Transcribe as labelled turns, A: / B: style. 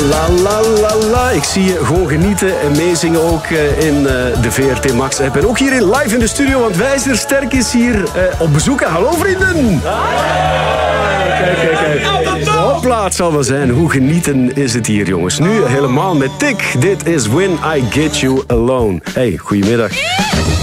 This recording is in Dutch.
A: La la la la. Ik zie je gewoon genieten en meezingen ook in de VRT Max app. En ook hier live in de studio, want Wijzer Sterk is hier op bezoek. Hallo vrienden. Kijk. Hopla, het zal wel zijn. Hoe genieten is het hier, jongens. Nu helemaal met Tik. Dit is When I Get You Alone. Hey, goedemiddag.